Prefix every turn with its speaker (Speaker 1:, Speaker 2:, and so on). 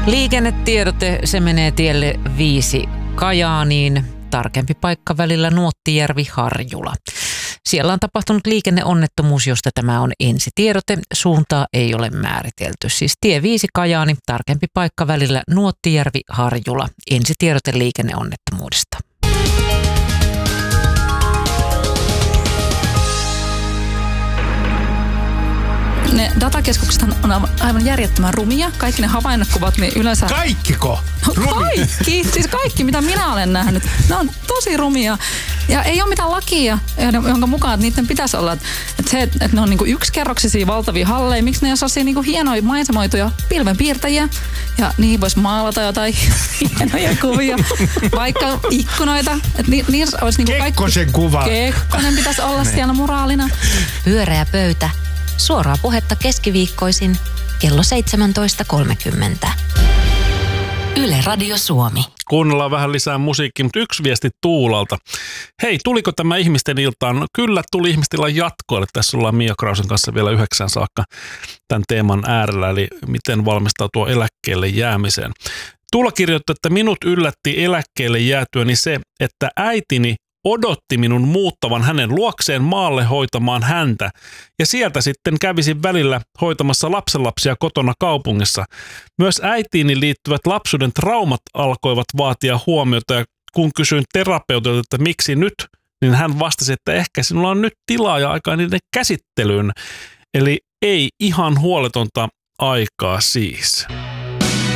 Speaker 1: Liikennetiedote, se menee tielle 5 Kajaaniin. Tarkempi paikka välillä Nuottijärvi-Harjula. Siellä on tapahtunut liikenneonnettomuus, josta tämä on ensitiedote. Suuntaa ei ole määritelty. Siis tie 5 Kajaani, tarkempi paikka välillä Nuottijärvi-Harjula. Ensitiedote liikenneonnettomuudesta.
Speaker 2: Ne datakeskukset on aivan järjettömän rumia. Kaikki ne havainnokuvat, niin yleensä...
Speaker 3: Kaikkiko?
Speaker 2: Kaikki! Siis kaikki, mitä minä olen nähnyt. Ne on tosi rumia. Ja ei ole mitään lakia, jonka mukaan että niiden pitäisi olla. Että ne on niinku yksikerroksisia valtavia halleja. Miksi ne ei ole sellaisia niinku hienoja maisemoituja pilvenpiirtäjiä? Ja niihin voisi maalata jotain hienoja kuvia. Vaikka ikkunoita. Että niissä olisi niinku kaikki...
Speaker 3: Kekkosen kuva.
Speaker 2: Kekkonen pitäisi olla siellä muraalina.
Speaker 4: Pyöreä pöytä. Suoraa puhetta keskiviikkoisin kello 17.30. Yle Radio Suomi.
Speaker 5: Kuunnellaan vähän lisää musiikkia, mutta yksi viesti Tuulalta. Hei, tuliko tämä ihmisten iltaan? No, kyllä tuli ihmisten illan jatkoille. Tässä ollaan Mia Krausen kanssa vielä 9 saakka tämän teeman äärellä, eli miten valmistautua eläkkeelle jäämiseen. Tuula kirjoitti, että minut yllätti eläkkeelle jäätyäni se, että äitini odotti minun muuttavan hänen luokseen maalle hoitamaan häntä ja sieltä sitten kävisin välillä hoitamassa lapsenlapsia kotona kaupungissa. Myös äitiini liittyvät lapsuuden traumat alkoivat vaatia huomiota ja kun kysyin terapeutilta, että miksi nyt, niin hän vastasi, että ehkä sinulla on nyt tilaa ja aikaa niiden käsittelyyn. Eli ei ihan huoletonta aikaa siis.